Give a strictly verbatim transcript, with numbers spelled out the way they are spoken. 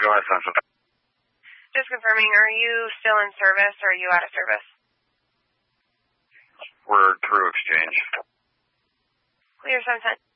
ahead, Central. Just confirming, are you still in service or are you out of service? We're through exchange. Clear, Sunset.